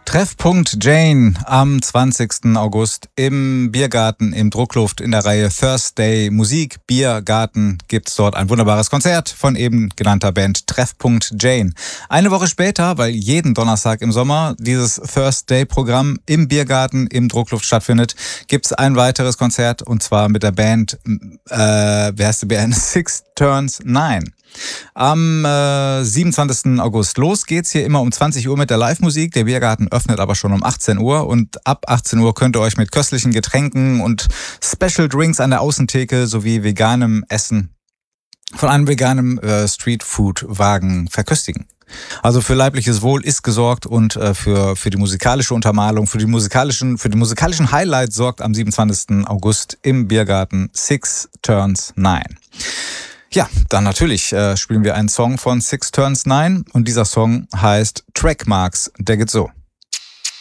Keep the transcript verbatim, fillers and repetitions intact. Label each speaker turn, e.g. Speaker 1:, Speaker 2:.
Speaker 1: Treffpunkt Jane am zwanzigsten August im Biergarten im Druckluft in der Reihe Thursday Musik Biergarten gibt's dort ein wunderbares Konzert von eben genannter Band Treffpunkt Jane. Eine Woche später, weil jeden Donnerstag im Sommer dieses Thursday-Programm im Biergarten im Druckluft stattfindet, gibt's ein weiteres Konzert und zwar mit der Band, äh, wie heißt die Band? Six Turns Nine. Am äh, siebenundzwanzigsten August. Los geht's hier immer um zwanzig Uhr mit der Live-Musik. Der Biergarten öffnet aber schon um achtzehn Uhr und ab achtzehn Uhr könnt ihr euch mit köstlichen Getränken und Special Drinks an der Außentheke sowie veganem Essen von einem veganen äh, Streetfood-Wagen verköstigen. Also für leibliches Wohl ist gesorgt und äh, für für die musikalische Untermalung, für die musikalischen für die musikalischen Highlights sorgt am siebenundzwanzigsten August im Biergarten Six Turns Nine. Ja, dann natürlich äh, spielen wir einen Song von Six Turns Nine und dieser Song heißt Trackmarks. Der geht so.